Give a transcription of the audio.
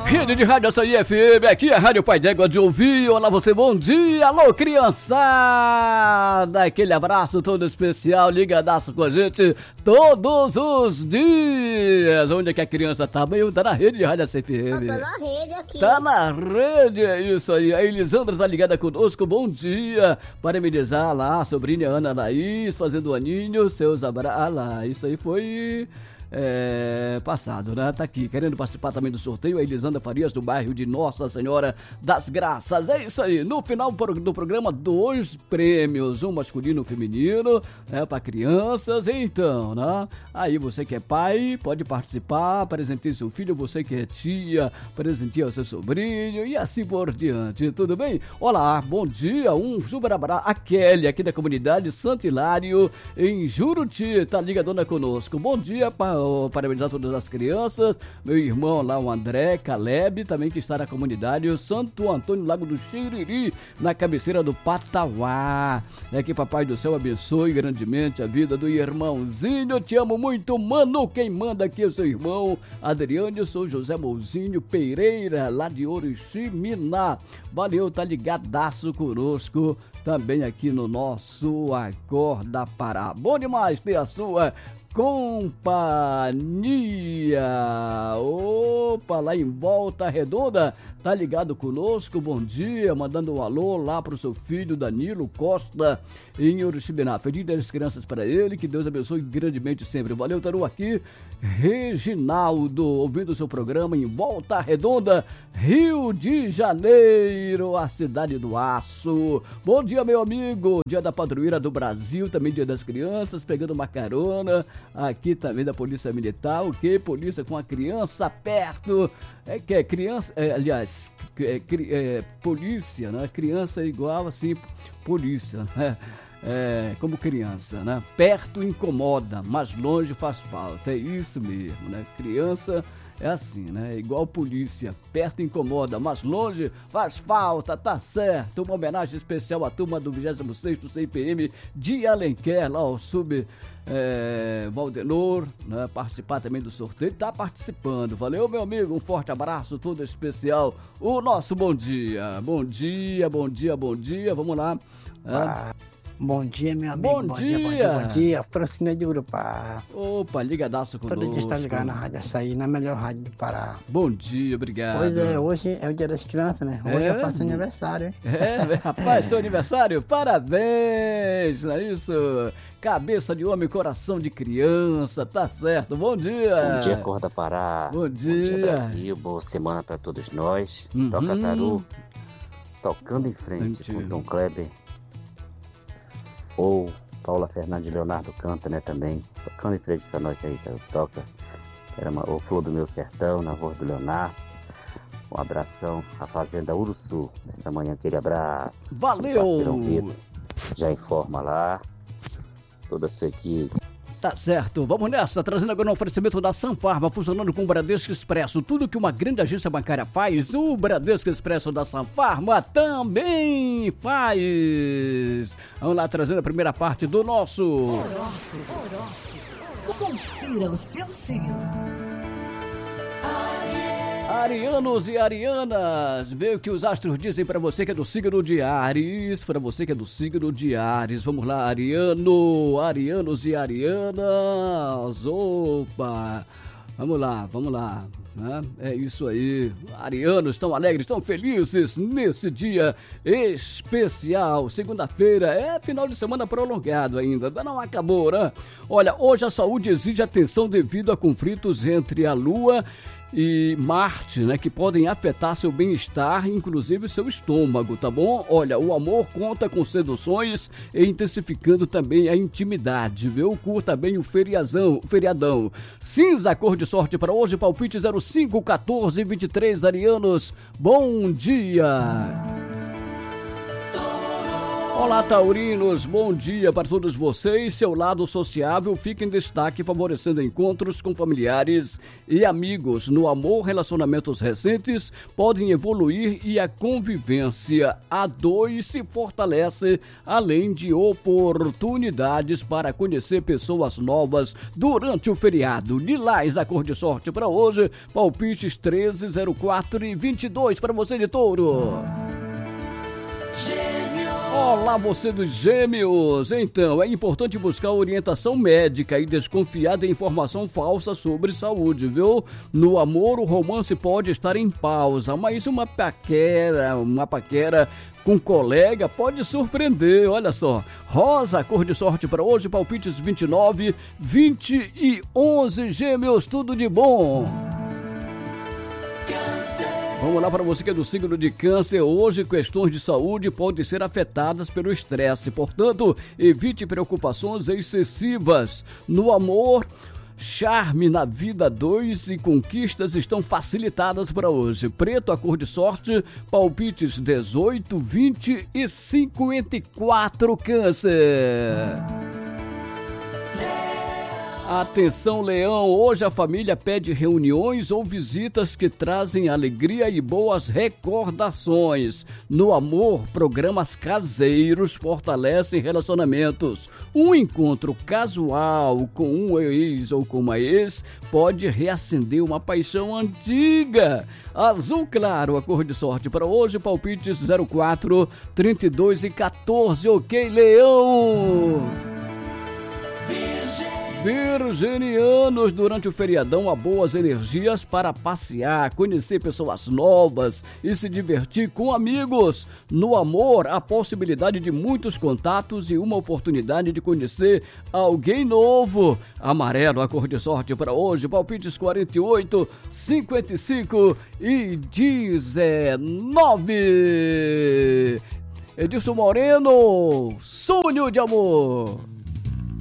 Rede de Rádio Açaí FM, aqui é a Rádio Pai d'Égua de Ouvir. Olá você, bom dia, alô criançada, aquele abraço todo especial, ligadaço com a gente todos os dias. Onde é que a criança tá? Bem, tá na Rede de Rádio Açaí FM. Tá na rede aqui. Tá na rede, é isso aí. A Elisandra tá ligada conosco, bom dia. Parabenizar lá a sobrinha Ana Laís, fazendo aninho, seus abraços. Ah lá, isso aí foi... passado, né? Tá aqui, querendo participar também do sorteio, a Elisandra Farias, do bairro de Nossa Senhora das Graças. É isso aí, no final do programa, 2 prêmios, um masculino e um feminino, para crianças. Então, né? Aí você que é pai, pode participar, presenteie seu filho, você que é tia, presenteie o seu sobrinho e assim por diante, tudo bem? Olá, bom dia, um super abraço, a Kelly, aqui da comunidade Santo Hilário, em Juruti, tá ligadona conosco. Bom dia, parabenizar todas as crianças, meu irmão lá, o André Caleb, também que está na comunidade o Santo Antônio Lago do Xiriri, na cabeceira do Patauá. Que Papai do Céu abençoe grandemente a vida do irmãozinho. Eu te amo muito, mano. Quem manda aqui é o seu irmão Adriano. Eu sou José Mouzinho Pereira, lá de Oriximiná. Valeu, tá ligadaço conosco também aqui no nosso Acorda Pará. Bom demais ter a sua companhia. Opa, lá em Volta Redonda, tá ligado conosco, bom dia, mandando um alô lá pro seu filho Danilo Costa, em Oriximiná. Feliz das crianças para ele, que Deus abençoe grandemente sempre. Valeu, Taru aqui, Reginaldo, ouvindo o seu programa em Volta Redonda, Rio de Janeiro, a cidade do aço. Bom dia, meu amigo, dia da padroeira do Brasil, também dia das crianças, pegando uma carona, aqui também da Polícia Militar, o que? Polícia com a criança perto, que é criança, polícia, né? Criança é igual assim, polícia, né? Como criança, né? Perto incomoda, mas longe faz falta, é isso mesmo, né? Criança é assim, né? Igual polícia, perto incomoda, mas longe faz falta, tá certo. Uma homenagem especial à turma do 26º CPM de Alenquer, lá ao Valdenor, né? Participar também do sorteio, tá participando. Valeu, meu amigo, um forte abraço, todo especial. O nosso bom dia, bom dia, bom dia, bom dia, vamos lá. Bom dia, meu amigo. Bom dia. Francina de Urupá. Opa, ligadaço conosco. Todo dia está ligado na Rádio Açaí, na melhor rádio do Pará. Bom dia, obrigado. Pois é, hoje é o dia das crianças, né? Hoje eu faço aniversário, hein? Rapaz, seu aniversário, parabéns, não é isso? Cabeça de homem, coração de criança, tá certo, bom dia. Bom dia, Acorda Pará. Bom dia. Bom dia, Brasil, boa semana pra todos nós. Toca Taru, tocando em frente com Tom Kleber. Ou Paula Fernandes Leonardo canta, né, também. Tocando em frente pra nós aí, toca. Era o Flor do Meu Sertão, na voz do Leonardo. Um abração à Fazenda Uruçu. Essa manhã, aquele abraço. Valeu! Vitor, já informa lá. Toda a sua equipe. Tá certo, vamos nessa, trazendo agora um oferecimento da Sanfarma, funcionando com o Bradesco Expresso. Tudo que uma grande agência bancária faz, o Bradesco Expresso da Sanfarma também faz. Vamos lá, trazendo a primeira parte do nosso horóscopo. Confira o seu signo. Arianos e arianas, vê o que os astros dizem pra você que é do signo de Áries, vamos lá, arianos e arianas, opa, vamos lá, né? É isso aí, arianos estão alegres, estão felizes nesse dia especial, segunda-feira, final de semana prolongado ainda não acabou, né? Olha, hoje a saúde exige atenção devido a conflitos entre a Lua e Marte, né, que podem afetar seu bem-estar, inclusive seu estômago, tá bom? Olha, o amor conta com seduções e intensificando também a intimidade, viu? Curta bem o feriadão. Cinza, cor de sorte para hoje, palpite 05, 14, 23, arianos, bom dia! Olá, taurinos, bom dia para todos vocês. Seu lado sociável fica em destaque, favorecendo encontros com familiares e amigos. No amor, relacionamentos recentes podem evoluir e a convivência a dois se fortalece, além de oportunidades para conhecer pessoas novas durante o feriado. Lilás, a cor de sorte para hoje, palpites 13, 04 e 22 para você de Touro. Olá, você dos Gêmeos! Então, é importante buscar orientação médica e desconfiar de informação falsa sobre saúde, viu? No amor, o romance pode estar em pausa, mas uma paquera com colega pode surpreender, olha só. Rosa, cor de sorte para hoje, palpites 29, 20 e 11, Gêmeos, tudo de bom! Vamos lá para você que é do signo de Câncer. Hoje, questões de saúde podem ser afetadas pelo estresse. Portanto, evite preocupações excessivas. No amor, charme na vida 2 e conquistas estão facilitadas para hoje. Preto, a cor de sorte, palpites 18, 20 e 54, Câncer. Atenção, Leão, hoje a família pede reuniões ou visitas que trazem alegria e boas recordações. No amor, programas caseiros fortalecem relacionamentos. Um encontro casual com um ex ou com uma ex pode reacender uma paixão antiga. Azul claro, a cor de sorte para hoje, palpites 04, 32 e 14, ok, Leão? Virginianos, durante o feriadão há boas energias para passear, conhecer pessoas novas e se divertir com amigos. No amor, a possibilidade de muitos contatos e uma oportunidade de conhecer alguém novo. Amarelo, a cor de sorte para hoje, palpites 48, 55 e 19. Edilson Moreno, sonho de amor.